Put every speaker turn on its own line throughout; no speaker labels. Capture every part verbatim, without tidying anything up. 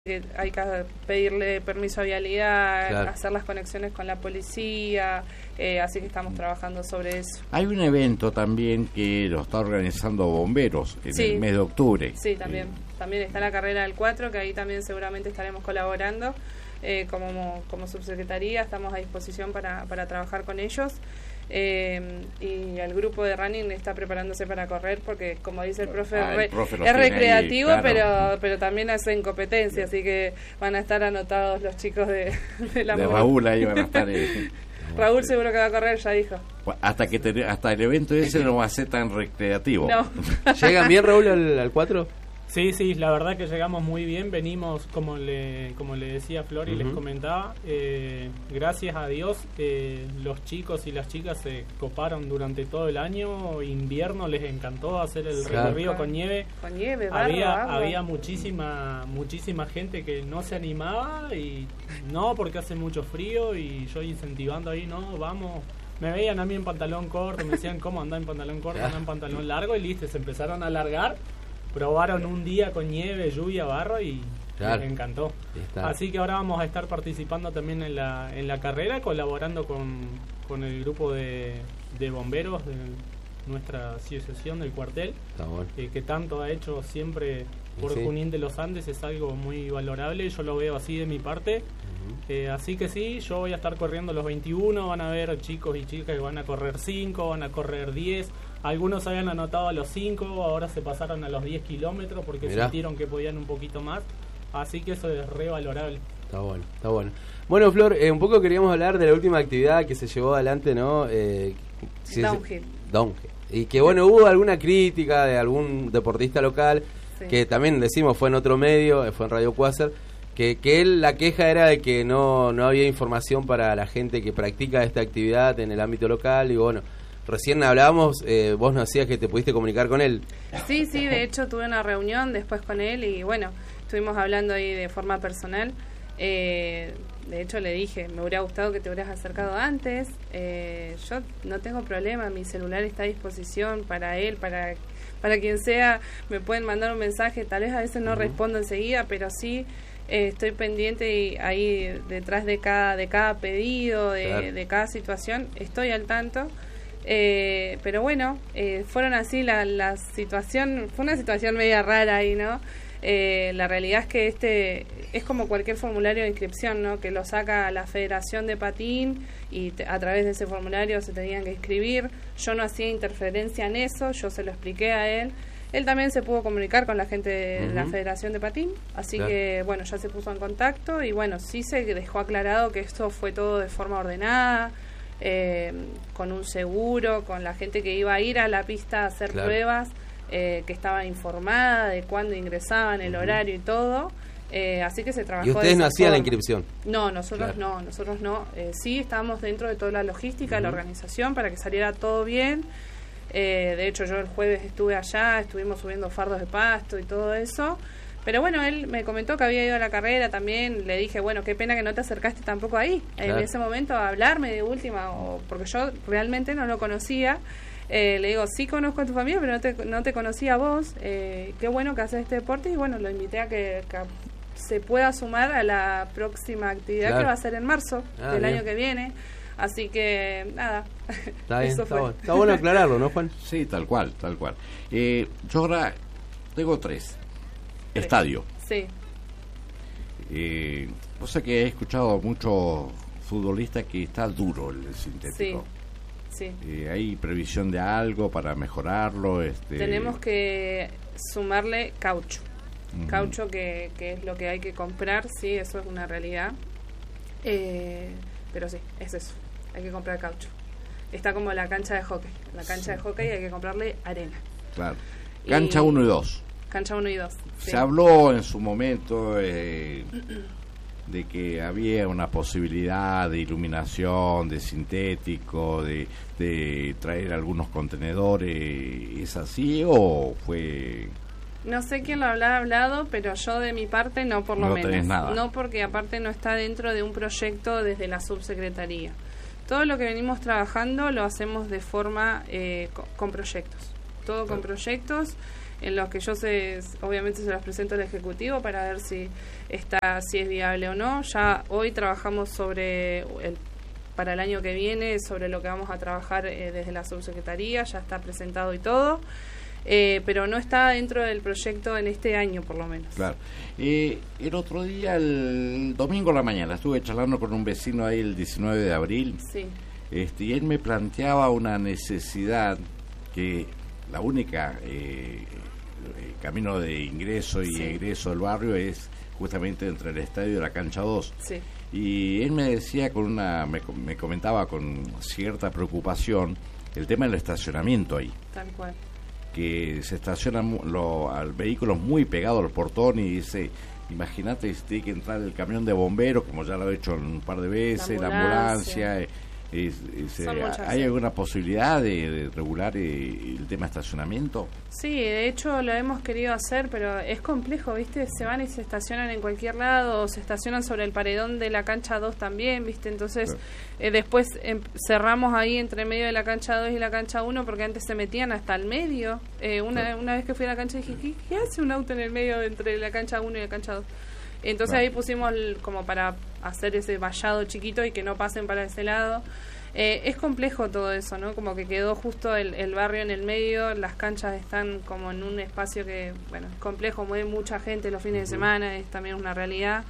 que hay que pedirle permiso a vialidad,
Claro.
hacer las conexiones con la policía, eh, así que estamos trabajando sobre eso.
Hay un evento también que lo está organizando Bomberos en
Sí.
el mes de octubre.
Sí, también.
Eh,
También está la carrera del cuatro, que ahí también seguramente estaremos colaborando. Eh, como, como subsecretaría estamos a disposición para, para trabajar con ellos. Eh, y el grupo de running está preparándose para correr porque, como dice el profe,
Ah, el
re-
profe los
es
tiene
recreativo,
ahí, claro.
pero pero también hacen competencia, así que van a estar anotados los chicos de, de la
de
Muro.
Raúl ahí van a estar. eh,
Raúl seguro que va a correr, ya dijo.
hasta que te- hasta el evento ese no va a ser tan recreativo.
No.
¿Llegan bien, Raúl, al, al cuatro?
Sí, sí, la verdad que llegamos muy bien, venimos, como le como le decía Flor y les
Ujú.
comentaba, eh, gracias a Dios eh, los chicos y las chicas se coparon durante todo el año, invierno les encantó hacer el
Claro.
recorrido con nieve,
Con nieve, barro,
había
agua.
había muchísima muchísima gente que no se animaba y no, porque hace mucho frío y yo incentivando ahí, no, vamos. Me veían a mí en pantalón corto, me decían, ¿cómo andá en pantalón corto, andá en pantalón largo? Y listo, se empezaron a alargar. Probaron un día con nieve, lluvia, barro y
Claro.
les encantó.
Está.
Así que ahora vamos a estar participando también en la en la carrera, colaborando con, con el grupo de, de bomberos de nuestra asociación del cuartel,
Está bueno.
eh, que tanto ha hecho siempre por
Sí.
Junín de los Andes, es algo muy valorable, yo lo veo así de mi parte.
Ujú.
Eh, así que sí, yo voy a estar corriendo los veintiuno, van a ver chicos y chicas que van a correr cinco, van a correr diez, algunos habían anotado a los cinco, ahora se pasaron a los diez kilómetros porque
Mirá.
sintieron que podían un poquito más, así que eso es re valorable.
Está bueno, está bueno. Bueno, Flor, eh, un poco queríamos hablar de la última actividad que se llevó adelante, ¿no? Eh, si-
Downhill.
Downhill. Y que, bueno, hubo alguna crítica de algún deportista local,
Sí.
que también decimos fue en otro medio, eh, fue en Radio Quasar, que, que él, la queja era de que no, no había información para la gente que practica esta actividad en el ámbito local. Y bueno, recién hablábamos, eh, vos nos decías que te pudiste comunicar con él.
Sí, sí, de hecho tuve una reunión después con él y bueno, estuvimos hablando ahí de forma personal. Eh, de hecho le dije, me hubiera gustado que te hubieras acercado antes. Eh, yo no tengo problema, mi celular está a disposición para él, para, para quien sea. Me pueden mandar un mensaje, tal vez a veces no
Ujú.
respondo enseguida, pero sí eh, estoy pendiente y ahí detrás de cada, de cada pedido, de,
Claro.
de cada situación, estoy al tanto. Eh, pero bueno, eh, fueron así la, la situación, fue una situación media rara ahí, ¿no? Eh, la realidad es que este es como cualquier formulario de inscripción, ¿no? Que lo saca la Federación de Patín y te- a través de ese formulario se tenían que inscribir. Yo no hacía interferencia en eso, yo se lo expliqué a él. Él también se pudo comunicar con la gente de
Ujú.
la Federación de Patín, así
Claro.
que bueno, ya se puso en contacto y bueno, sí se dejó aclarado que esto fue todo de forma ordenada, eh, con un seguro, con la gente que iba a ir a la pista a hacer
Claro.
pruebas, eh, que estaba informada de cuándo ingresaban, el
Ujú.
horario y todo. Eh, así que se trabajó.
Y
de
ustedes no
esa
hacían la
forma.
inscripción.
No, nosotros
Claro.
no, nosotros no. Eh, sí, estábamos dentro de toda la logística de la
Ujú.
organización para que saliera todo bien. Eh, de hecho, yo el jueves estuve allá, estuvimos subiendo fardos de pasto y todo eso. Pero bueno, él me comentó que había ido a la carrera también. Le dije, bueno, qué pena que no te acercaste tampoco ahí,
Claro.
en ese momento, a hablarme de última, o, porque yo realmente no lo conocía. Eh, le digo, sí conozco a tu familia, pero no te, no te conocía a vos. Eh, qué bueno que haces este deporte y bueno, lo invité a que, que se pueda sumar a la próxima actividad
Claro.
que va a ser en marzo
Ah,
del
bien.
año que viene. Así que, nada.
Está bien,
Eso
está
fue.
bueno. Está bueno aclararlo, ¿no, Juan?
Sí, tal cual, tal cual. Eh, yo ahora tengo tres.
Tres.
Estadio.
Sí,
Eh, o sea que he escuchado a muchos futbolistas que está duro el sintético.
sí.
Eh, ¿Hay previsión de algo para mejorarlo? Este,
Tenemos que sumarle caucho.
ujú.
Caucho que, que es lo que hay que comprar, sí, eso es una realidad. Eh, pero sí, es eso. Hay que comprar caucho. Está como la cancha de hockey. La cancha de hockey hay que comprarle arena.
Claro. Cancha
Y-
uno y dos.
Cancha uno y dos.
Se habló en su momento eh, de que había una posibilidad de iluminación, de sintético, de, de traer algunos contenedores. ¿Es así o fue...?
No sé quién lo habrá hablado, pero yo de mi parte no, por lo
No
menos.
tenés nada.
No, porque aparte no está dentro de un proyecto desde la subsecretaría. Todo lo que venimos trabajando lo hacemos de forma eh, co- con proyectos. Todo con
Claro.
proyectos. en los que yo se, obviamente se los presento al Ejecutivo para ver si está, si es viable o no. Ya hoy trabajamos sobre el, para el año que viene, sobre lo que vamos a trabajar eh, desde la subsecretaría, ya está presentado y todo. Eh, pero no está dentro del proyecto en este año, por lo menos.
Claro. Eh, el otro día, el domingo a la mañana, estuve charlando con un vecino ahí el diecinueve de abril.
Sí.
Este, y él me planteaba una necesidad que la única eh, eh, camino de ingreso y
sí.
egreso del barrio es justamente entre el estadio y la cancha dos.
Sí.
Y él me decía con una, me, me comentaba con cierta preocupación el tema del estacionamiento ahí.
Tal cual.
Que se estacionan los vehículos muy pegados al portón y dice, imagínate si tiene que entrar el camión de bomberos, como ya lo he hecho un par de veces, la ambulancia, la ambulancia es, es, eh, ¿hay sí. alguna posibilidad de, de regular eh, el tema estacionamiento?
Sí, de hecho lo hemos querido hacer, pero es complejo, ¿viste? Se van y se estacionan en cualquier lado, o se estacionan sobre el paredón de la cancha dos también, ¿viste? Entonces sí. eh, después eh, cerramos ahí entre medio de la cancha dos y la cancha uno, porque antes se metían hasta el medio. Eh, una, sí. una vez que fui a la cancha dije, ¿qué, ¿qué hace un auto en el medio entre la cancha uno y la cancha dos? Entonces bueno. ahí pusimos el, como para hacer ese vallado chiquito y que no pasen para ese lado. Eh, es complejo todo eso, ¿no? Como que quedó justo el, el barrio en el medio, las canchas están como en un espacio que, bueno, es complejo, mueve mucha gente los fines de semana, es también una realidad.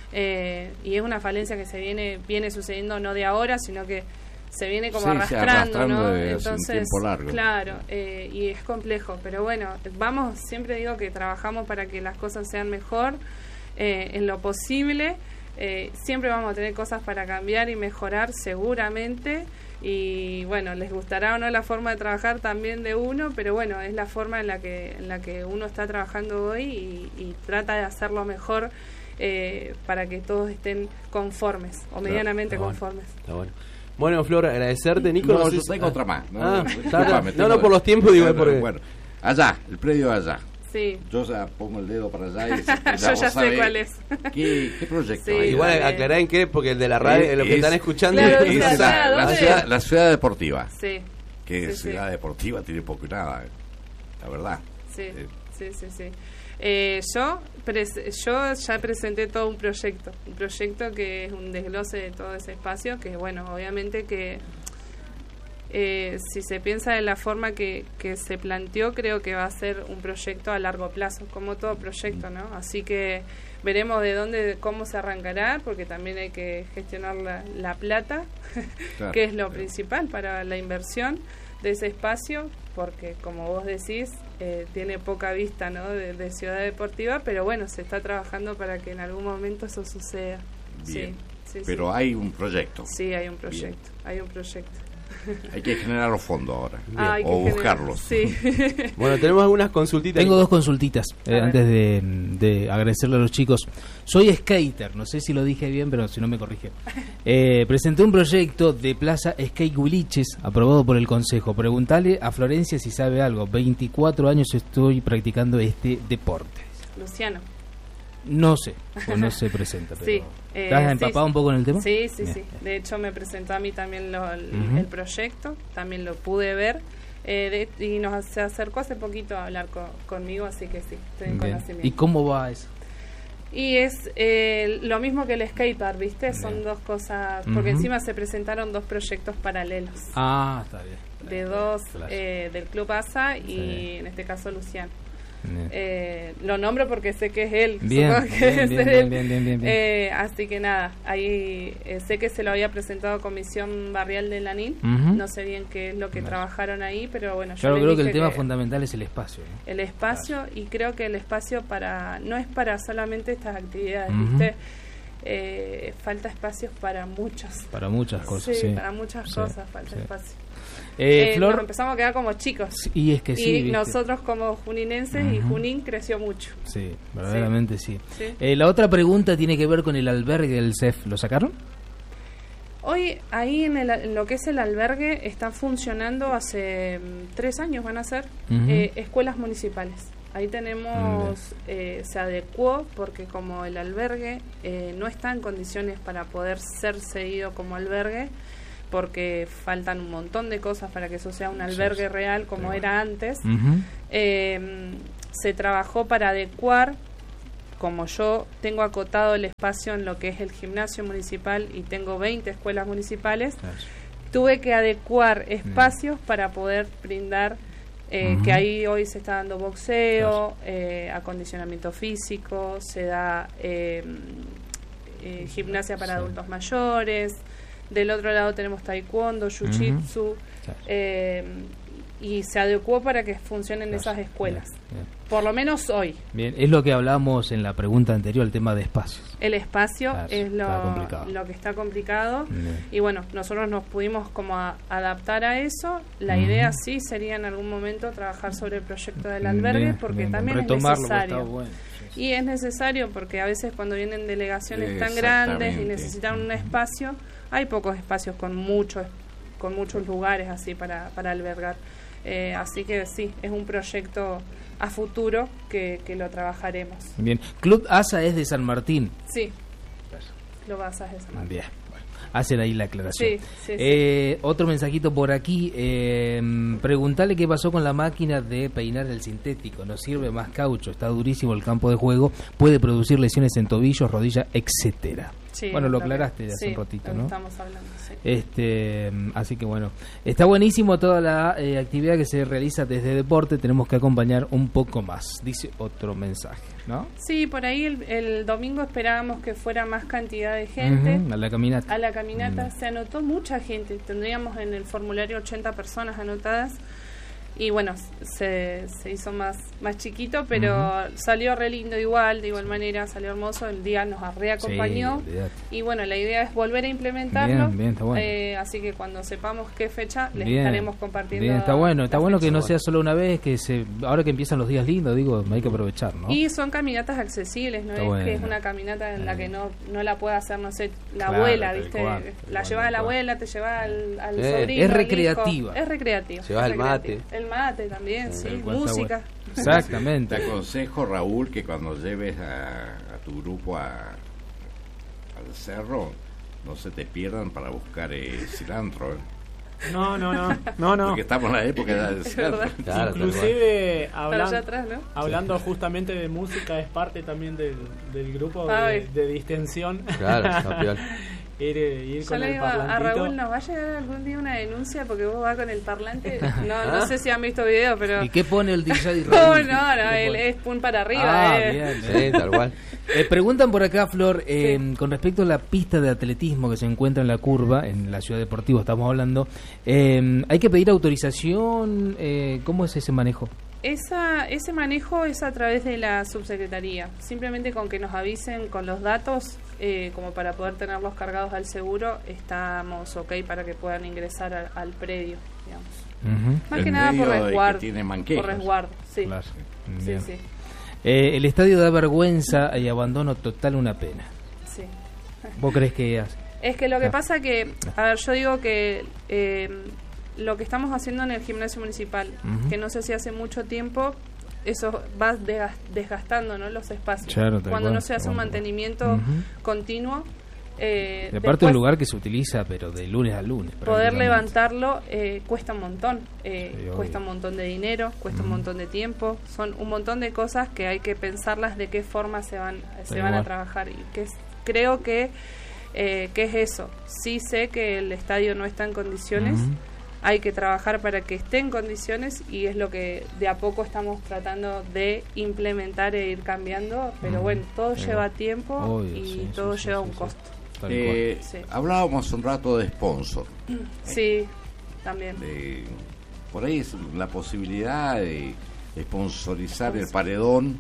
Eh, y es una falencia que se viene viene sucediendo no de ahora, sino que se viene como sí, arrastrando,
arrastrando, ¿no?
Entonces,
un largo.
Claro, eh, y es complejo, pero bueno, vamos, siempre digo que trabajamos para que las cosas sean mejor eh, en lo posible. Eh, siempre vamos a tener cosas para cambiar y mejorar seguramente, y bueno, les gustará o no la forma de trabajar también de uno, pero bueno, es la forma en la que en la que uno está trabajando hoy y, y trata de hacerlo mejor eh, para que todos estén conformes o medianamente
está
conformes.
Bueno, está bueno. Bueno, Flor, agradecerte, Nico.
No,
no
yo
sé,
tengo
ah,
otra más. No,
ah,
no,
no, no, por los tiempos, digo, es porque...
Bueno, allá, el predio allá.
Sí.
Yo ya pongo el dedo para allá y
ya yo ya sé cuál es.
¿Qué, qué proyecto
sí,
hay?
Igual
vale.
aclará en qué, porque el de la radio,
es,
lo que
es,
están escuchando
claro,
es,
es la, la,
¿dónde?
ciudad, la ciudad deportiva.
Sí.
Que
sí,
ciudad
sí.
deportiva tiene poco y nada, la verdad.
Sí,
eh.
sí, sí, sí. Eh, yo, pres- yo ya presenté todo un proyecto, un proyecto que es un desglose de todo ese espacio, que bueno, obviamente que eh, si se piensa de la forma que, que se planteó, creo que va a ser un proyecto a largo plazo, como todo proyecto, ¿no? Así que veremos de dónde, cómo se arrancará, porque también hay que gestionar la, la plata, claro, que es lo claro. principal para la inversión de ese espacio, porque como vos decís, eh, tiene poca vista, ¿no? de, de ciudad deportiva, pero bueno, se está trabajando para que en algún momento eso suceda.
Bien.
Sí, sí,
pero
sí.
hay un proyecto.
Sí, hay un proyecto, Bien. hay un proyecto.
Hay que generar los fondos ahora,
ah,
o buscarlos.
Sí.
Bueno, tenemos algunas consultitas.
Tengo dos consultitas eh, antes de, de agradecerle a los chicos. Soy skater, no sé si lo dije bien, pero si no me corrige. Eh, presenté un proyecto de Plaza Skate Huiliches, aprobado por el Consejo. Preguntale a Florencia si sabe algo. veinticuatro años estoy practicando este deporte.
Luciano.
No sé, o no se presenta, pero...
Sí, eh,
¿estás empapado
sí,
un poco en el tema?
Sí, sí,
Bien.
sí. De hecho, me presentó a mí también lo, el,
Uh-huh.
el proyecto, también lo pude ver, eh, de, y nos se acercó hace poquito a hablar con, conmigo, así que sí, estoy en
Bien.
conocimiento.
¿Y cómo va eso?
Y es eh, lo mismo que el skatepark, ¿viste? Bien. Son dos cosas, porque
Uh-huh.
encima se presentaron dos proyectos paralelos.
Ah, está bien. Está
de
bien.
dos,
Claro.
eh, del Club Asa y
Sí.
en este caso Luciano.
Bien.
Eh, lo nombro porque sé que es él,
Bien,
supongo que
bien,
debe
bien,
ser
bien,
él.
bien, bien, bien, bien.
Eh, así que nada, ahí eh, sé que se lo había presentado Comisión Barrial de Lanín,
Uh-huh.
no sé bien qué es lo que
Vale.
trabajaron ahí, pero bueno,
Claro,
yo
creo
les
que el
dije
tema fundamental es el espacio, ¿no?
el espacio, claro. Y creo que el espacio para no es para solamente estas actividades,
Uh-huh.
¿viste? Eh, falta espacios para muchos.
Para muchas cosas, sí.
Sí, para muchas
Sí,
cosas falta
sí.
espacio.
Eh,
Eh,
Flor,
nos empezamos a quedar como chicos.
y es que sí,
y
¿viste?
nosotros como juninenses, y
Ujú.
Junín creció mucho.
Sí, verdaderamente sí.
Sí.
Eh, la otra pregunta tiene que ver con el albergue del C E F. ¿Lo sacaron?
Hoy ahí en, el, en lo que es el albergue están funcionando hace mm, tres años, van a ser,
Ujú.
eh, escuelas municipales. Ahí tenemos, eh, se adecuó porque como el albergue eh, no está en condiciones para poder ser seguido como albergue, porque faltan un montón de cosas para que eso sea un albergue real como
Sí.
era antes.
Ujú.
Eh, se trabajó para adecuar, como yo tengo acotado el espacio en lo que es el gimnasio municipal y tengo veinte escuelas municipales,
Claro.
tuve que adecuar espacios para poder brindar, eh,
Ujú.
que ahí hoy se está dando boxeo,
Claro.
eh, acondicionamiento físico, se da eh, eh, gimnasia para
Sí.
adultos mayores, del otro lado tenemos taekwondo, jiu-jitsu,
Claro.
eh, y se adecuó para que funcionen
Claro.
esas escuelas,
Bien, bien.
por lo menos hoy.
Bien, es lo que hablamos en la pregunta anterior, el tema de espacios.
El espacio
Claro,
es
está
lo,
complicado.
lo que está complicado.
Bien.
Y bueno, nosotros nos pudimos como a- adaptar a eso. La
Ujú.
idea sí sería en algún momento trabajar sobre el proyecto del albergue,
Bien,
porque
bien,
también es
retomarlo, porque
necesario.
está bueno. Sí, sí.
Y es necesario porque a veces cuando vienen delegaciones tan
Exactamente.
grandes y necesitan un espacio, hay pocos espacios con muchos con muchos lugares así para, para albergar. Eh, así que sí, es un proyecto a futuro que, que lo trabajaremos.
Bien, Club ASA es de San Martín.
Sí, lo vas a hacer.
Bien, bueno, hacen ahí la aclaración.
Sí, sí, sí.
Eh, otro mensajito por aquí. Eh, preguntale qué pasó con la máquina de peinar el sintético. No sirve más caucho, está durísimo el campo de juego. Puede producir lesiones en tobillos, rodillas, etcétera.
Sí,
Bueno, lo
que-
aclaraste hace
sí,
un ratito,
lo que
¿no?
estamos hablando, sí.
Este, así que bueno, está buenísimo toda la eh, actividad que se realiza desde deporte. Tenemos que acompañar un poco más, dice otro mensaje, ¿no?
Sí, por ahí el, el domingo esperábamos que fuera más cantidad de gente.
Ujú, a la caminata.
A la caminata
Mm.
se anotó mucha gente, tendríamos en el formulario ochenta personas anotadas y bueno, se, se hizo más, más chiquito, pero salió re lindo igual, de igual manera, salió hermoso, el día nos reacompañó
Sí, olvidate.
y bueno, la idea es volver a implementarlo,
Bien, bien, está bueno.
eh, así que cuando sepamos qué fecha les
Bien,
estaremos compartiendo.
bien, está bueno, está
la
bueno que
fecha.
no sea solo una vez, que se, ahora que empiezan los días lindos, digo, hay que aprovechar, ¿no?
Y son caminatas accesibles, no
Está
es
bueno.
que es una caminata en la que no, no la puede hacer, no sé, la
Claro,
abuela,
tal
¿viste?
cual, tal
la
cual,
llevas a
tal
la
cual.
abuela, te llevas al, al
Eh,
sobrino.
es
al
recreativa.
hijo. Es recreativa.
Llevas
es
el
recreativa.
mate.
El mate también, sí,
Tal cual, está
música.
bueno. Exactamente.
Te aconsejo, Raúl, que cuando lleves a, a tu grupo a, al cerro, no se te pierdan para buscar eh, cilantro. ¿eh?
No, no, no, no, no.
Porque estamos en la época del
Es
cilantro.
verdad.
Claro, tal
Inclusive
Para
hablan-
allá atrás, ¿no?
hablando justamente de música, es parte también del, del grupo de,
Ay.
de distensión.
cual. Claro, está piola.
ir, ir
Yo
con
le
el
digo a
parlantito.
Raúl, ¿nos va a llegar algún día una denuncia porque vos vas con el parlante? No, no sé si han visto video, pero...
¿Y qué pone el D J
No,
Raúl?
no, no,
¿Qué
él
pone?
es pun para arriba.
Ah,
eh.
bien,
Sí,
bien.
tal cual.
Eh, preguntan por acá, Flor, eh, con respecto a la pista de atletismo que se encuentra en la curva, en la Ciudad Deportiva estamos hablando, eh, ¿hay que pedir autorización? Eh, ¿Cómo es ese manejo?
Esa, ese manejo es a través de la subsecretaría. Simplemente con que nos avisen con los datos, eh, como para poder tenerlos cargados al seguro, estamos ok para que puedan ingresar al, al predio, digamos.
Ujú.
Más
El
que nada por
medio de que
resguardo.
tiene manquejas.
Por resguardo, sí.
Claro.
Sí,
Bien.
sí,
Eh, el estadio da vergüenza y abandono total, una pena.
sí.
¿Vos crees que hace?
Es que lo que
Ah.
pasa que, a ver, yo digo que eh, lo que estamos haciendo en el gimnasio municipal,
Ujú.
que no sé si hace mucho tiempo, eso va desgas- desgastando, ¿no?, los espacios.
Claro, tal
Cuando
cual,
no se hace un
tal cual.
mantiento
Ujú.
continuo, eh,
De parte
después
un lugar que se utiliza, pero de lunes a lunes.
poder
prácticamente.
levantarlo eh, cuesta un montón. Eh,
Sí, obvio.
cuesta un montón de dinero, cuesta un
Ujú.
montón de tiempo. Son un montón de cosas que hay que pensarlas de qué forma se van, se
Tal
van a
cual.
trabajar. Y que es- creo que, eh, que es eso. Sí sé que el estadio no está en condiciones.
Ujú.
Hay que trabajar para que esté en condiciones y es lo que de a poco estamos tratando de implementar e ir cambiando. Pero
Ujú.
bueno, todo
Sí,
lleva
bueno.
tiempo
Obvio,
y
sí,
todo
sí, sí,
lleva
sí,
un
sí.
costo.
Tal
Eh,
Sí.
Hablábamos un rato de sponsor.
Sí, también.
De, por ahí es la posibilidad de sponsorizar el paredón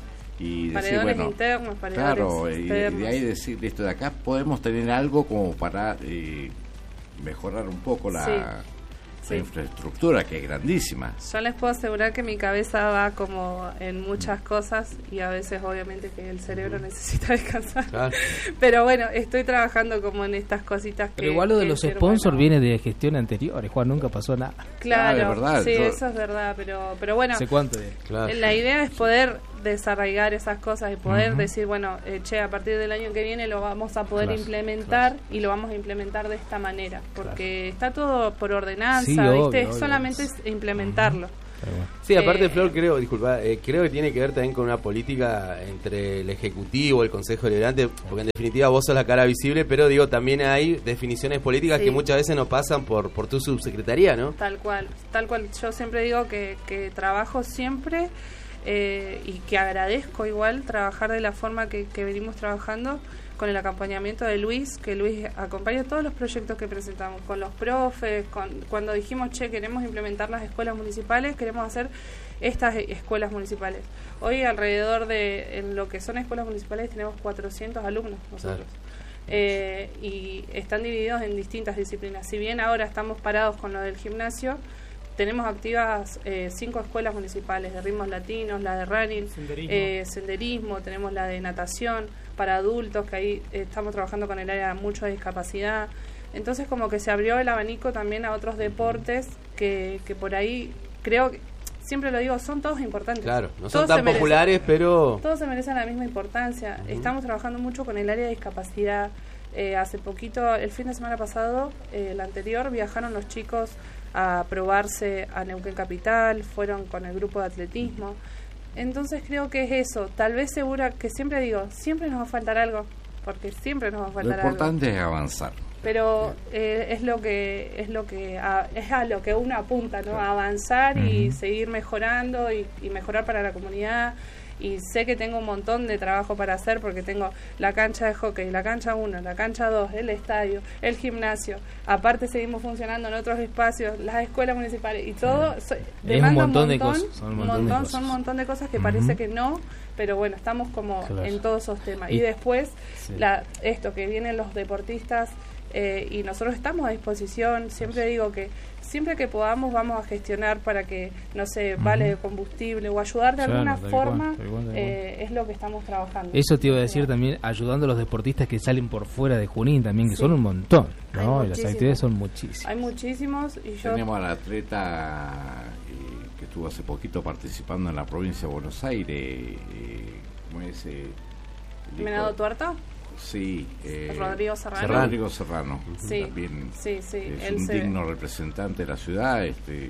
y decir,
Paredones
bueno,
internos, paredones
claro, y, y
externos.
de ahí decir, esto de acá podemos tener algo como para eh, mejorar un poco la,
Sí,
la
sí.
infraestructura, que es grandísima.
Yo les puedo asegurar que mi cabeza va como en muchas cosas y a veces obviamente que el cerebro necesita descansar.
Claro.
Pero bueno, estoy trabajando como en estas cositas que...
Pero igual lo de
que
los
decir,
sponsors
bueno,
viene de gestión anteriores, Juan, nunca pasó nada.
Claro,
Ah, es verdad,
sí,
yo-
eso es verdad, pero, pero bueno,
¿Hace cuánto? de-
Claro.
la idea es poder desarraigar esas cosas y poder
Ujú.
decir, bueno, eh, che, a partir del año que viene lo vamos a poder
Claro,
implementar y lo vamos a implementar de esta manera, porque está todo por ordenanza,
Sí,
¿viste?
obvio,
Es
obvio.
solamente es implementarlo.
Pero bueno.
Sí, aparte,
Eh,
Flor, creo, disculpa, eh, creo que tiene que ver también con una política entre el Ejecutivo, el Consejo Deliberante, porque en definitiva vos sos la cara visible, pero digo, también hay definiciones políticas
Sí.
que muchas veces no pasan por, por tu subsecretaría, ¿no?
Tal cual, tal cual. Yo siempre digo que, que trabajo siempre eh, y que agradezco igual trabajar de la forma que, que venimos trabajando con el acompañamiento de Luis, que Luis acompaña todos los proyectos que presentamos, con los profes, con, cuando dijimos, che, queremos implementar las escuelas municipales, queremos hacer estas e- escuelas municipales. Hoy alrededor de en lo que son escuelas municipales tenemos cuatrocientos alumnos nosotros.
Claro.
Eh, y están divididos en distintas disciplinas. Si bien ahora estamos parados con lo del gimnasio, tenemos activas eh, cinco escuelas municipales de ritmos latinos, la de running,
Senderismo.
eh, senderismo, tenemos la de natación para adultos, que ahí eh, estamos trabajando con el área mucho de discapacidad. Entonces como que se abrió el abanico también a otros deportes que, que por ahí creo que, siempre lo digo, son todos importantes.
Claro, no
Todos
son
se
tan
merecen-
populares, pero...
Todos se merecen la misma importancia. Estamos trabajando mucho con el área de discapacidad. Eh, hace poquito, el fin de semana pasado, eh, el anterior, viajaron los chicos a probarse a Neuquén Capital, fueron con el grupo de atletismo. Entonces creo que es eso. Tal vez segura, que siempre digo, siempre nos va a faltar algo, porque siempre nos va a
Lo
faltar algo.
importante es avanzar.
Pero eh, es lo que es lo que a, es a lo que uno apunta, ¿no? A avanzar y
Ujú.
seguir mejorando y, y mejorar para la comunidad. Y sé que tengo un montón de trabajo para hacer porque tengo la cancha de hockey, la cancha uno, la cancha dos, el estadio, el gimnasio. Aparte seguimos funcionando en otros espacios, las escuelas municipales y todo. so- demanda
montón de cosas, son un
un
montón de
montón,
cosas.
son un montón de cosas que
Ujú.
parece que no, pero bueno, estamos como
Claro.
en todos esos temas.
Y-
Y, después,
Sí.
la, esto, que vienen los deportistas eh, y nosotros estamos a disposición. Siempre digo que siempre que podamos vamos a gestionar para que, no sé, vale de combustible o ayudar de
Claro,
alguna
tal cual,
forma,
tal cual, tal
eh, es lo que estamos trabajando.
Eso te iba a decir también, ayudando a los deportistas que salen por fuera de Junín también, que
Sí.
son un montón,
Hay
¿no? Y las
muchísimos.
actividades son muchísimas.
Hay muchísimos y yo...
Tenemos al atleta eh, que estuvo hace poquito participando en la provincia de Buenos Aires, eh, ¿cómo es? Eh, el hijo-
¿Menado Tuerta?
Sí. eh,
Rodrigo Serrano.
Rodrigo Serrano.
Sí,
También
sí, sí,
es
él
un
se-
digno representante de la ciudad, este, eh,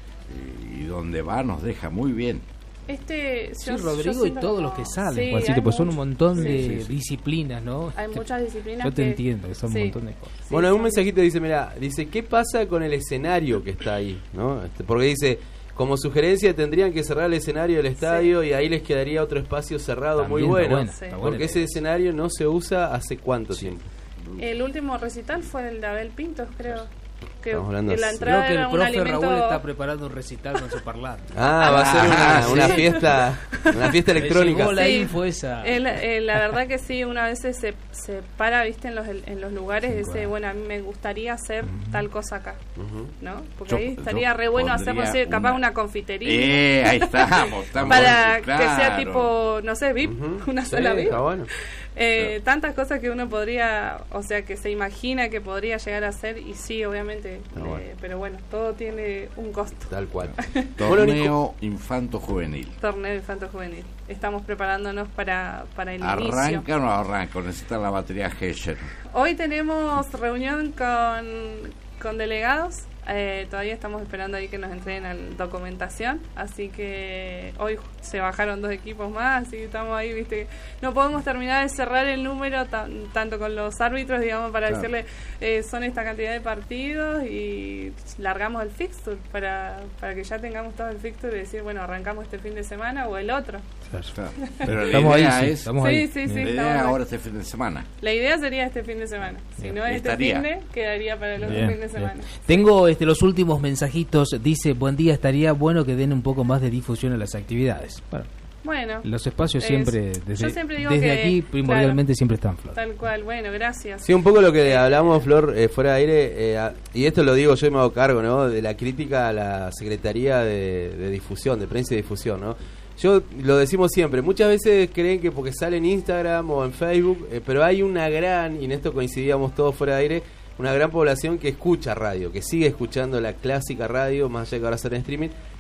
y donde va nos deja muy bien.
Este,
Sí,
yo- yo
Rodrigo y
siento
todos
como-
los que salen,
Sí,
Juancito,
hay
pues son un
mucho-
montón
sí.
de
Sí, sí.
disciplinas, ¿no?
Hay muchas disciplinas
Yo te
que-
entiendo, que son
sí.
un montón de cosas.
Sí,
Bueno, hay un
son-
mensajito que dice, mira, dice, ¿qué pasa con el escenario que está ahí? ¿No? Este, porque dice, como sugerencia tendrían que cerrar el escenario del estadio y ahí les quedaría otro espacio cerrado
También
muy
está
bueno.
buena,
Sí.
está buena
Porque
la
ese
idea.
escenario no se usa hace cuánto tiempo.
El último recital fue el de Abel Pintos, creo. Que,
Estamos hablando
que la
de-
entrada
Creo que
era
el
un
profe
alimento...
Raúl está preparando un recital con su parlante.
Ah, va a ser una, una fiesta, una fiesta
Me
electrónica.
llegó la
Sí.
info esa.
El- eh, la verdad que sí, una vez se, se para, viste, en los, en los lugares,
Sí,
ese,
claro.
bueno, a mí me gustaría hacer tal cosa acá,
Ujú.
¿no? Porque
Yo-
ahí
yo
estaría re bueno hacer, no
pondría
sé, capaz
una-
una confitería.
Eh, ahí estamos, estamos
para
claro.
que sea tipo, no sé, V I P,
Ujú.
una
Sí,
sola V I P.
está bueno.
Eh, tantas cosas que uno podría, o sea, que se imagina que podría llegar a hacer y sí, obviamente,
Está
eh,
bueno.
pero bueno, todo tiene un costo.
Tal cual. Bueno, Nico,
Torneo infanto juvenil.
Torneo infanto juvenil. Estamos preparándonos para, para el inicio.
¿Arranca o no arranca? Necesitan la batería Gesher.
Hoy tenemos reunión con, con delegados. Eh, todavía estamos esperando ahí que nos entreguen la documentación. Así que hoy se bajaron dos equipos más. Así que estamos ahí, viste. No podemos terminar de cerrar el número tan- tanto con los árbitros, digamos, para
Claro.
decirle eh, son esta cantidad de partidos y largamos el fixture para, para que ya tengamos todo el fixture y decir, bueno, arrancamos este fin de semana o el otro.
Claro. Pero la
Estamos ahí,
idea
sí,
es,
estamos
Sí,
ahí.
sí,
Bien.
sí.
la idea
estamos
es
ahí.
ahora este fin de semana.
La idea sería este fin de semana. Si
Bien.
no es este
Estaría.
fin de, quedaría para el otro
Bien,
fin de
bien.
semana.
Tengo este, los últimos mensajitos. Dice, buen día, estaría bueno que den un poco más de difusión a las actividades. Bueno,
Bueno,
los espacios
Es-
siempre,
yo
desde,
siempre digo
desde
que,
aquí, primordialmente siempre están flor.
tal cual. Bueno, gracias.
sí, un poco lo que hablamos, Flor, eh, fuera de aire, eh, a- y esto lo digo yo y me hago cargo, ¿no? De la crítica a la Secretaría de, de Difusión, de Prensa y Difusión, ¿no? Yo lo decimos siempre, muchas veces creen que porque sale en Instagram o en Facebook, eh, pero hay una gran, y en esto coincidíamos todos fuera de aire, una gran población que escucha radio, que sigue escuchando la clásica radio, más allá que ahora sale en streaming,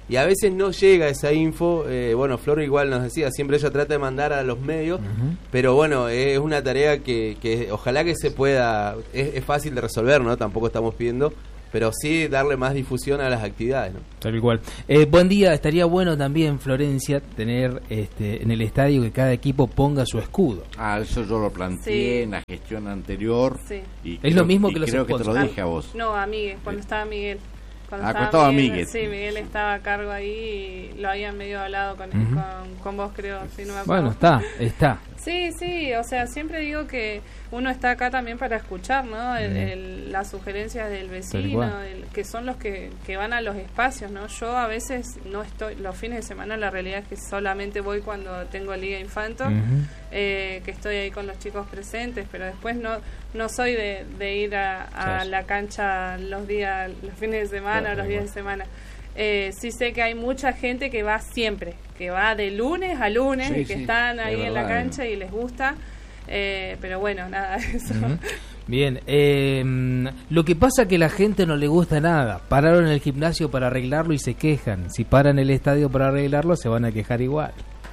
y a veces no llega esa info. Eh, bueno, Flor igual nos decía, siempre ella trata de mandar a los medios, uh-huh. pero bueno, es una tarea que, que ojalá que se pueda, es, es fácil de resolver, ¿no? Tampoco estamos pidiendo, pero sí darle más difusión a las actividades, ¿no?
Tal cual. Eh, buen día, estaría bueno también, Florencia, tener este en el estadio que cada equipo ponga su escudo.
Ah, eso yo lo planteé sí. en la gestión anterior.
Sí.
Y
es
creo,
lo mismo que los
creo sponsors. que te lo dije a vos.
No, a Miguel, cuando estaba Miguel. Cuando
ah,
estaba,
estaba
Miguel,
Miguel.
Sí, Miguel estaba a cargo ahí y lo habían medio hablado con, uh-huh. con, con vos, creo. Si no me acuerdo.
Bueno, está, está.
Sí, sí, o sea, siempre digo que uno está acá también para escuchar, ¿no? El, el, las sugerencias del vecino, el, que son los que, que van a los espacios, ¿no? Yo a veces no estoy, los fines de semana la realidad es que solamente voy cuando tengo Liga Infanto, uh-huh. eh, que estoy ahí con los chicos presentes, pero después no no soy de, de ir a, a sí. la cancha los días, los fines de semana, claro, los días igual. de semana. Eh, sí sé que hay mucha gente que va siempre, que va de lunes a lunes, sí, y que sí, están ahí en la cancha y les gusta, eh, pero bueno, nada, eso. Uh-huh.
Bien, eh, lo que pasa es que a la gente no le gusta nada. Pararon el gimnasio para arreglarlo y se quejan. Si paran el estadio para arreglarlo, se van a quejar igual.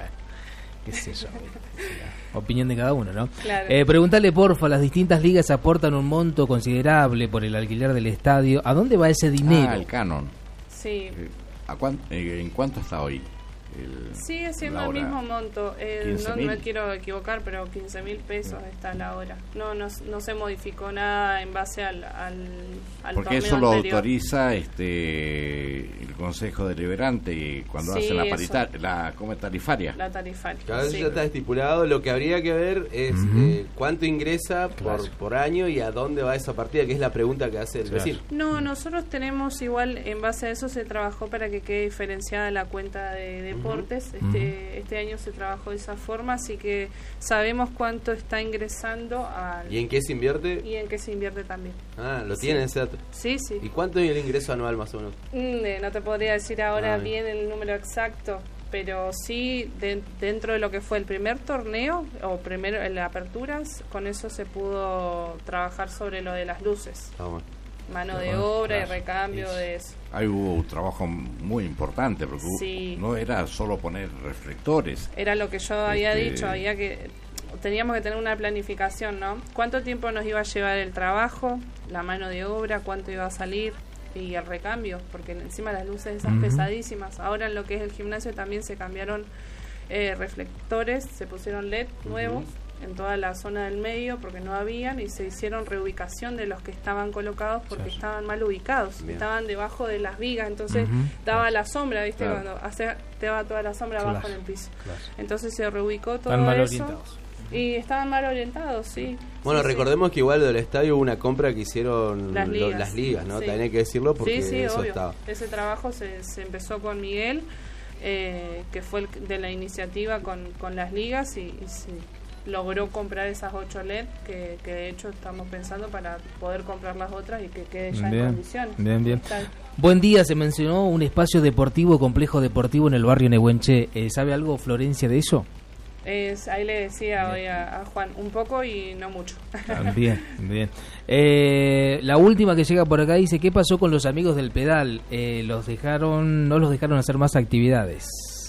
Qué sé yo. Opinión de cada uno, ¿no?
Claro.
Eh, preguntale, porfa, las distintas ligas aportan un monto considerable por el alquiler del estadio. ¿A dónde va ese dinero?
Ah, el canon.
Sí.
Eh, ¿a cuán, eh, ¿En cuánto está hoy?
El, Sigue siendo el mismo monto. Eh, no me quiero equivocar, pero quince mil pesos está la hora. No, no no se modificó nada en base al, al, al
Porque eso lo anterior. Autoriza este el Consejo Deliberante cuando
sí,
hace la paritaria, la como tarifaria.
La tarifaria.
Cada vez
sí.
ya está estipulado. Lo que habría que ver es uh-huh. eh, cuánto ingresa
claro.
por, por año y a dónde va esa partida, que es la pregunta que hace el
claro.
vecino.
No, nosotros tenemos igual, en base a eso se trabajó para que quede diferenciada la cuenta de, de deportes. Este, uh-huh. este año se trabajó de esa forma, así que sabemos cuánto está ingresando al...
¿Y en qué se invierte?
Y en qué se invierte también.
Ah, ¿lo
sí.
tienen ese dato?
Sí, sí.
¿Y cuánto es el ingreso anual más o menos?
Mm, no te podría decir ahora
ah,
bien el número exacto, pero sí de, dentro de lo que fue el primer torneo o primero en las aperturas, con eso se pudo trabajar sobre lo de las luces.
Ah, bueno.
Mano de obra
claro.
y recambio
es,
de eso.
Ahí hubo un trabajo muy importante porque
sí.
no era solo poner reflectores.
Era lo que yo había
este...
dicho, había que teníamos que tener una planificación, ¿no? ¿Cuánto tiempo nos iba a llevar el trabajo, la mano de obra, cuánto iba a salir y el recambio? Porque encima las luces esas uh-huh. pesadísimas. Ahora en lo que es el gimnasio también se cambiaron eh, reflectores, se pusieron L E D uh-huh. nuevos en toda la zona del medio porque no habían y se hicieron reubicación de los que estaban colocados porque sí. estaban mal ubicados, bien. Estaban debajo de las vigas, entonces uh-huh. daba la sombra, ¿viste? Claro. Cuando hace, te va toda la sombra claro. abajo en el piso. Claro. Entonces se reubicó todo
Están mal
eso.
Orientados.
Y estaban mal orientados, sí.
Bueno,
sí,
recordemos
sí.
que igual del estadio hubo una compra que hicieron
las ligas,
lo, las ligas ¿no?
Sí.
También hay que decirlo porque
sí, sí,
eso
obvio.
estaba.
Ese trabajo se, se empezó con Miguel, eh, que fue el de la iniciativa con, con las ligas y, y sí, logró comprar esas ocho L E D que, que de hecho estamos pensando para poder comprar las otras y que quede ya
bien,
en condiciones.
Bien, bien. Está. Buen día, se mencionó un espacio deportivo, complejo deportivo en el barrio Nehuenche. Eh, ¿Sabe algo, Florencia, de eso?
Es, ahí le decía hoy a, a Juan, un poco y no mucho.
Bien, bien. Eh, la última que llega por acá dice, ¿qué pasó con los amigos del pedal? Eh, los dejaron, no los dejaron hacer más actividades.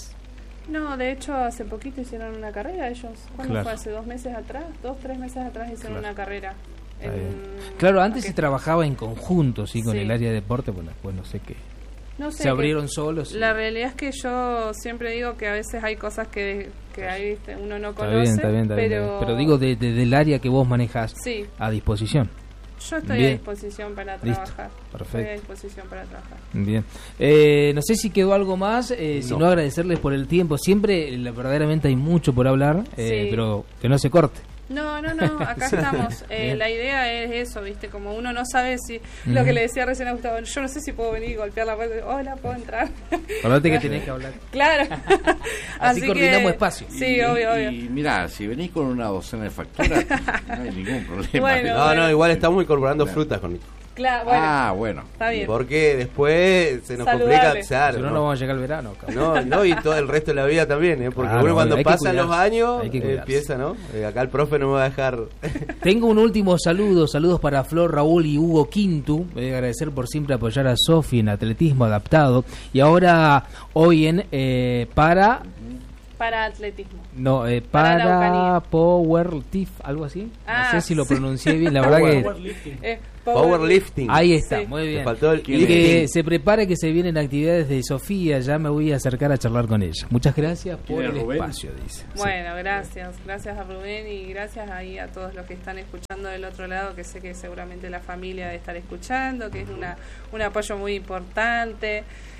No, de hecho hace poquito hicieron una carrera ellos. ¿Cuándo claro. fue? ¿Hace dos meses atrás? Dos, tres meses atrás hicieron claro. una carrera. En...
Claro, antes se trabajaba en conjunto, sí, con
sí.
el área de deporte, bueno, después no sé qué.
No sé,
se abrieron solos.
La sí. realidad es que yo siempre digo que a veces hay cosas que, que hay, uno no conoce,
está bien, está bien, está
pero...
bien. Pero digo de, de, del área que vos manejás
sí.
a disposición.
Yo estoy
bien.
a disposición para trabajar.
Listo. Perfecto.
Estoy a disposición para trabajar.
Bien. Eh, no sé si quedó algo más, eh, no. si no agradecerles por el tiempo. Siempre, eh, verdaderamente hay mucho por hablar, eh,
sí.
pero que no se corte.
No, no, no, acá estamos. Eh, la idea es eso, ¿viste? Como uno no sabe si... Uh-huh. Lo que le decía recién a Gustavo, yo no sé si puedo venir y golpear la puerta. Hola, ¿puedo entrar?
Acordate que tenés que hablar.
Claro.
Así, Así coordinamos
que,
espacio.
Sí,
y,
obvio, obvio.
Y mirá, si venís con una docena de facturas, no hay ningún problema.
Bueno,
no,
bueno.
no, igual estamos incorporando
claro.
frutas con Nico.
Claro, bueno.
Ah, bueno.
Está bien.
Porque después se nos
Saludable.
complica, claro,
Si no,
¿no?
no vamos a llegar al verano. cabrón.
No, no, y todo el resto de la vida también, ¿eh? Porque
Claro,
uno cuando
hay que
pasan los
cuidarse,
años
hay que
eh,
cuidarse.
empieza, ¿no? Eh, acá el profe no me va a dejar.
Tengo un último saludo, saludos para Flor, Raúl y Hugo Quintu. Voy a agradecer por siempre apoyar a Sofi en atletismo adaptado. Y ahora, hoy en eh, para...
Para atletismo.
No, eh,
Para la
para
Araucanía.
Powerlift, algo así.
Ah,
no sé si lo
sí.
pronuncié bien, la verdad que...
Powerlifting.
Eh,
Powerlifting.
Ahí está,
Sí.
muy
Te
bien.
faltó el
Y que
lifting.
se prepare que se vienen actividades de Sofía, ya me voy a acercar a charlar con ella. Muchas gracias por
¿Quién es
el
Rubén?
espacio, dice.
Bueno, gracias. Gracias a Rubén y gracias ahí a todos los que están escuchando del otro lado, que sé que seguramente la familia debe estar escuchando, que es una un apoyo muy importante.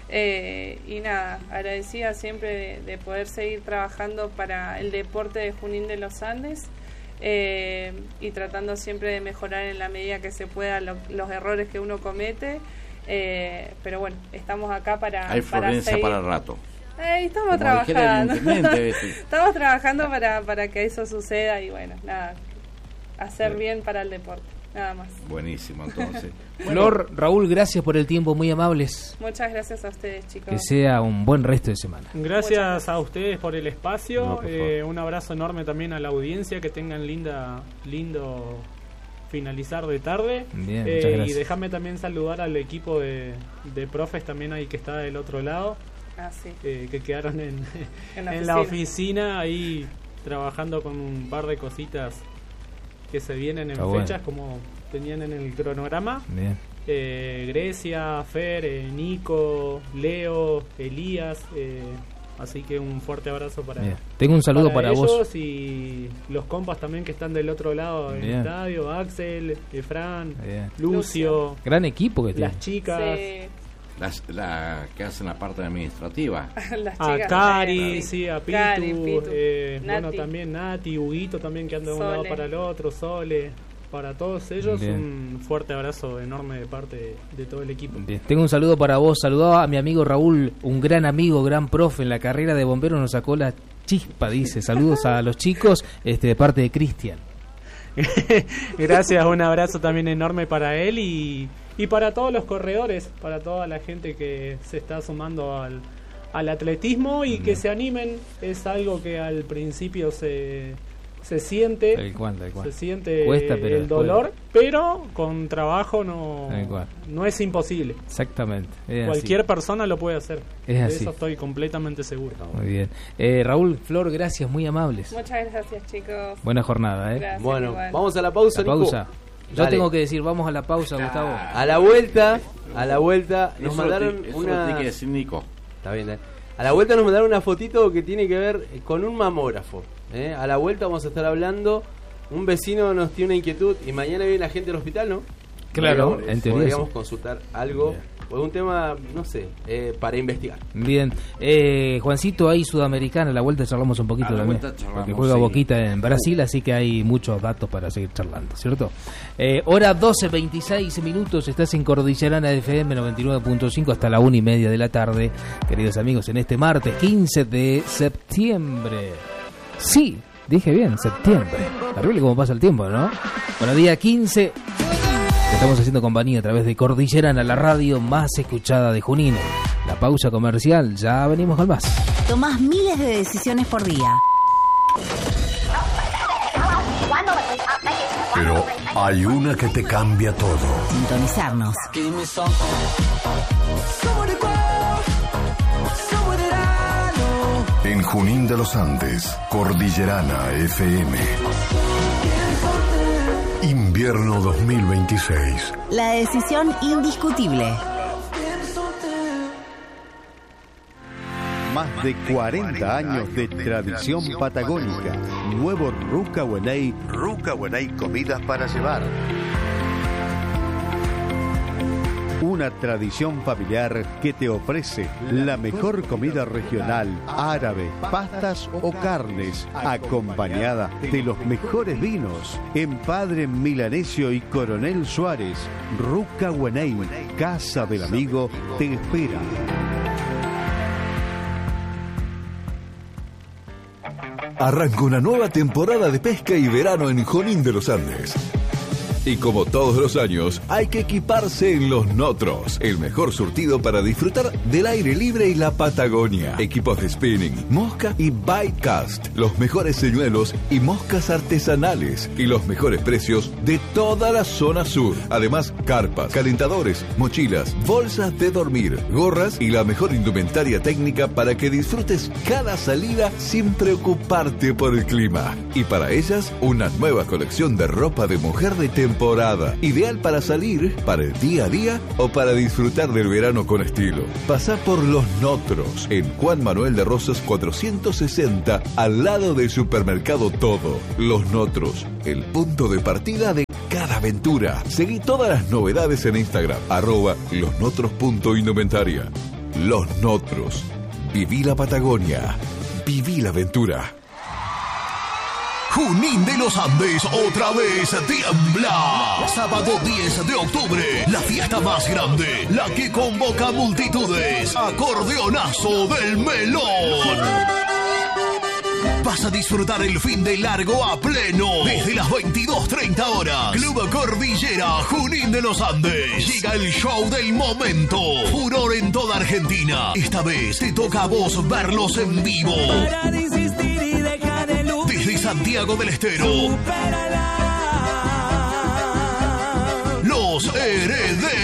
Eh, y nada, agradecida siempre de, de poder seguir trabajando para el deporte de Junín de los Andes. Eh, y tratando siempre de mejorar en la medida que se pueda lo- los errores que uno comete, eh, pero bueno, estamos acá para,
Hay
para
Florencia
seguir.
para el rato.
Eh, estamos
Como dijera el
trabajando
intendente, este.
estamos trabajando para, para que eso suceda y bueno, nada, hacer
Bien.
bien para el deporte, nada más.
Buenísimo, entonces.
Flor, Raúl, gracias por el tiempo, muy amables.
Muchas gracias a ustedes, chicos.
Que sea un buen resto de semana.
Gracias a ustedes por el espacio.
No, por favor.
eh, un abrazo enorme también a la audiencia. Que tengan linda, lindo finalizar de tarde.
Bien,
Eh,
muchas
y
gracias.
déjame también saludar al equipo de, de profes también ahí que está del otro lado.
Ah, sí.
eh, que quedaron en,
En la
en la
oficina.
oficina ahí trabajando con un par de cositas que se vienen en
Está bueno.
fechas como tenían en el cronograma.
Bien.
Eh, Grecia, Fer, eh, Nico, Leo, Elías. eh, así que un fuerte abrazo para,
Bien. Tengo un saludo para,
ellos
vos.
y los compas también que están del otro lado en
Bien.
el estadio. Axel, Efran,
Bien.
Lucio,
Gran equipo que tiene.
las chicas.
Sí,
Las, la que hacen la parte administrativa.
las
A
chicas.
Cari,
sí.
sí, a Pitu,
Cari, Pitu,
eh, bueno,
Nati.
también Nati, Huguito también que anda de un lado
Sole.
para el otro, Sole. Para todos ellos,
Bien.
un fuerte abrazo enorme de parte de, de todo el equipo.
Bien. Tengo un saludo para vos. Saludaba a mi amigo Raúl, un gran amigo, gran profe en la carrera de bomberos, nos sacó la chispa, dice. Saludos a los chicos, este, de parte de Cristian.
Gracias, un abrazo también enorme para él y, y para todos los corredores, para toda la gente que se está sumando al, al atletismo y que se animen. Es algo que al principio se, se siente,
Tal cual, tal cual.
se siente
Cuesta, pero
el
después-
dolor, pero con trabajo no,
Tal cual.
no es imposible.
Exactamente. es así.
Cualquier persona lo puede hacer.
Es
De
así.
eso estoy completamente seguro.
Muy bien. Eh, Raúl, Flor, gracias, muy amables.
Muchas gracias, chicos.
Buena jornada, ¿eh?
Gracias,
Bueno,
igual.
vamos a la pausa,
La
Nico.
pausa. Yo
Dale.
tengo que decir, vamos a la pausa, Gustavo.
A la vuelta, a la vuelta nos
Eso lo
mandaron
ti- eso lo
una.
tiene que decir Nico.
Está bien, ¿eh? A la vuelta nos mandaron una fotito que tiene que ver con un mamógrafo. ¿eh? A la vuelta vamos a estar hablando. Un vecino nos tiene una inquietud y mañana viene la gente del hospital, ¿no?
Claro,
Podríamos-
en teoría
Podríamos
sí.
consultar algo.
Bien.
O un tema, no sé, eh, para investigar.
Bien, eh, Juancito, ahí Sudamericana, a la vuelta charlamos un poquito
A la
también,
vuelta charlamos,
porque juega
sí.
Boquita en Brasil, así que hay muchos datos para seguir charlando, ¿cierto? Eh, hora doce veintiséis minutos, estás en Cordillerana F M noventa y nueve punto cinco hasta la una y media de la tarde, queridos amigos, en este martes quince de septiembre. Sí, dije bien, septiembre. Terrible cómo pasa el tiempo, ¿no? Bueno, día quince. Estamos haciendo compañía a través de Cordillerana, la radio más escuchada de Junín. La pausa comercial, ya venimos con más.
Tomás miles de decisiones por día.
Pero hay una que te cambia todo.
Sintonizarnos.
En Junín de los Andes, Cordillerana F M. Invierno dos mil veintiséis.
La decisión indiscutible.
Más de cuarenta años de tradición patagónica. Nuevo Ruca Huenay. Ruca Huenay Comidas para Llevar. Una tradición familiar que te ofrece la mejor comida regional, árabe, pastas o carnes, acompañada de los mejores vinos. En Padre Milanesio y Coronel Suárez, Ruca Huenay, Casa del Amigo, te espera.
Arranca una nueva temporada de pesca y verano en Junín de los Andes. Y como todos los años, hay que equiparse en Los Notros, el mejor surtido para disfrutar del aire libre y la Patagonia. Equipos de spinning, mosca y bite cast, los mejores señuelos y moscas artesanales y los mejores precios de toda la zona sur. Además, carpas, calentadores, mochilas, bolsas de dormir, gorras y la mejor indumentaria técnica para que disfrutes cada salida sin preocuparte por el clima. Y para ellas, una nueva colección de ropa de mujer de temporada, ideal para salir, para el día a día o para disfrutar del verano con estilo. Pasá por Los Notros, en Juan Manuel de Rosas cuatrocientos sesenta, al lado del supermercado Todo. Los Notros, el punto de partida de cada aventura. Seguí todas las novedades en Instagram, arroba losnotros.indumentaria. Los Notros. Viví la Patagonia. Viví la aventura.
Junín de los Andes otra vez tiembla. Sábado diez de octubre, la fiesta más grande, la que convoca multitudes. Acordeonazo del Melón. Vas a disfrutar el fin de largo a pleno desde las veintidós treinta horas. Club Cordillera Junín de los Andes. Llega el show del momento. Furor en toda Argentina. Esta vez te toca a vos verlos en vivo.
Para de insistir y deja de luchar.
Desde Santiago del Estero.
Supérala.
Los Herederos.